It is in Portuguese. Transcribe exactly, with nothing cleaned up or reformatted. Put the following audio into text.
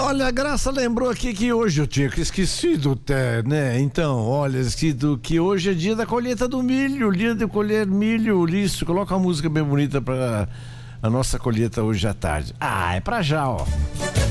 Olha, a Graça lembrou aqui que hoje eu tinha esquecido até, né? Então, olha, esquecido que hoje é dia da colheita do milho, dia de colher milho, isso, coloca uma música bem bonita pra a nossa colheita hoje à tarde. Ah, é pra já, ó.